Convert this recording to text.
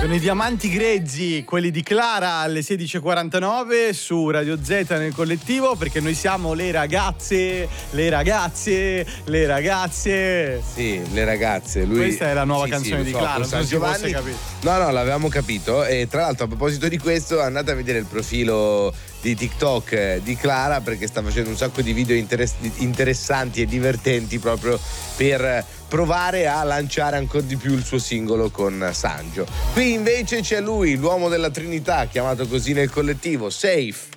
Sono i diamanti grezzi, quelli di Clara alle 16:49 su Radio Z nel collettivo, perché noi siamo le ragazze. Sì, le ragazze. Questa è la nuova canzone di Clara, non si fosse capito. No, l'avevamo capito. E tra l'altro, a proposito di questo, andate a vedere il profilo di TikTok di Clara, perché sta facendo un sacco di video interessanti e divertenti proprio per provare a lanciare ancora di più il suo singolo con Sangio. Qui invece c'è lui, l'uomo della Trinità, chiamato così nel collettivo, Safe.